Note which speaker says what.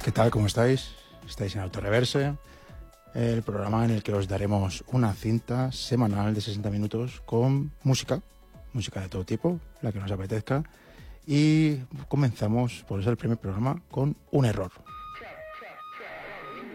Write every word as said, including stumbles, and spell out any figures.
Speaker 1: ¿Qué tal? ¿Cómo estáis? Estáis en Autoreverse, el programa en el que os daremos una cinta semanal de sesenta minutos con música, música de todo tipo, la que nos apetezca. Y comenzamos, por eso el primer programa, con un error.